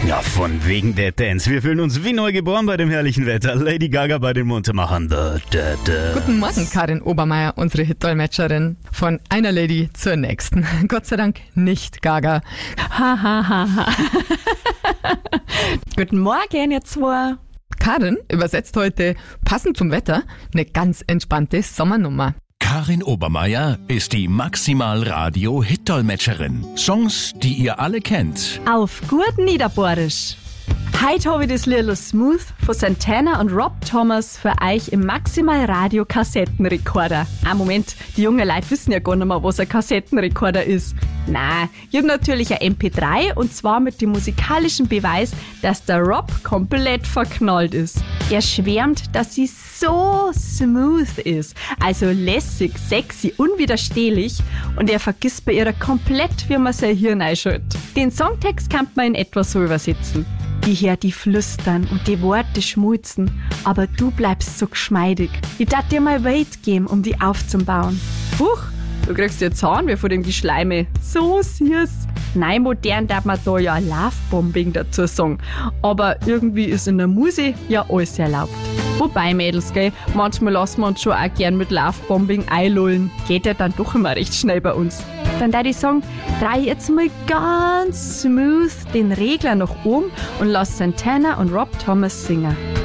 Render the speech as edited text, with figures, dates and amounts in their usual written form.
Ja, von wegen der Dance. Wir fühlen uns wie neu geboren bei dem herrlichen Wetter. Lady Gaga bei den Muntermachern. Guten Morgen, Karin Obermeier, unsere Hitdolmetscherin. Von einer Lady zur nächsten. Gott sei Dank nicht Gaga. Ha, ha, ha, ha. Guten Morgen, ihr zwei. Karin übersetzt heute, passend zum Wetter, eine ganz entspannte Sommernummer. Karin Obermeier ist die Maximal-Radio-Hit-Dolmetscherin. Songs, die ihr alle kennt. Auf gut Niederbohrisch. Heute habe ich das Lied Smooth von Santana und Rob Thomas für euch im Maximal Radio Kassettenrekorder. Moment, die jungen Leute wissen ja gar nicht mehr, was ein Kassettenrekorder ist. Nein, ich habe natürlich ein MP3 und zwar mit dem musikalischen Beweis, dass der Rob komplett verknallt ist. Er schwärmt, dass sie so smooth ist, also lässig, sexy, unwiderstehlich und er vergisst bei ihr komplett, wie man sein Hirn einschaltet. Den Songtext kann man in etwa so übersetzen. Die her, die flüstern und die Worte schmulzen, aber du bleibst so geschmeidig. Ich darf dir mal Weight geben, um die aufzubauen. Huch, du kriegst jetzt Zahn wie von dem Geschleime. So süß. Nein, modern darf man da ja Lovebombing dazu sagen. Aber irgendwie ist in der Musik ja alles erlaubt. Wobei, Mädels, gell, manchmal lassen wir uns schon auch gern mit Lovebombing einlullen. Geht ja dann doch immer recht schnell bei uns. Dann da ich sagen, dreh jetzt mal ganz smooth den Regler nach oben und lass Santana und Rob Thomas singen.